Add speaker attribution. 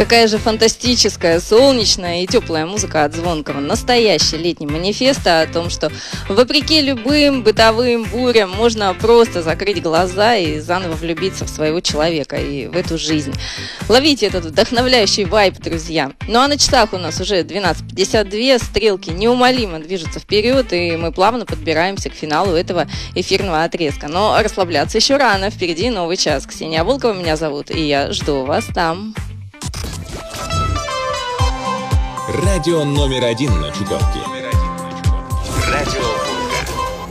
Speaker 1: Какая же фантастическая, солнечная и теплая музыка от Звонкого. Настоящий летний манифест о том, что вопреки любым бытовым бурям можно просто закрыть глаза и заново влюбиться в своего человека и в эту жизнь. Ловите этот вдохновляющий вайб, друзья. Ну а на часах у нас уже 12:52, стрелки неумолимо движутся вперед, и мы плавно подбираемся к финалу этого эфирного отрезка. Но расслабляться еще рано, впереди новый час. Ксения Волкова меня зовут, и я жду вас там.
Speaker 2: Радио номер один на Чукотке. Радио